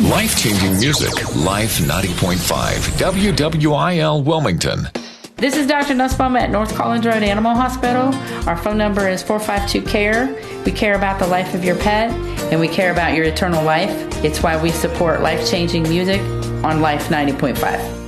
Life-changing music. Life 90.5. WWIL Wilmington. This is Dr. Nussbaum at North Collins Road Animal Hospital. Our phone number is 452-CARE. We care about the life of your pet, and we care about your eternal life. It's why we support life-changing music on Life 90.5.